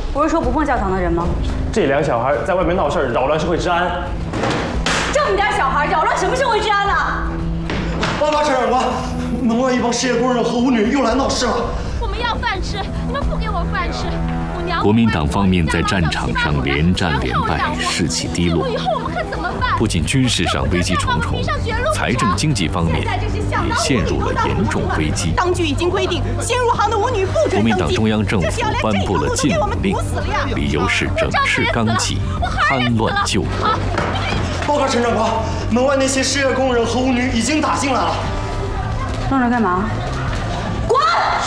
不是说不碰教堂的人吗？ 这两小孩在外面闹事儿，扰乱社会治安。 这么点小孩，扰乱什么社会治安呢？ 报告陈长官，门外一帮失业工人和舞女又来闹事了。 我们要饭吃，你们不给我饭吃。 国民党方面在战场上连战连败，士气低落。不仅军事上危机重重，财政经济方面也陷入了严重危机。 当局已经规定，新入行的舞女不准登记。 国民党中央政府颁布了禁舞令，理由是整治纲纪，戡乱救国。 报告陈长官，门外那些失业工人和舞女已经打进来了。 愣着干嘛？滚！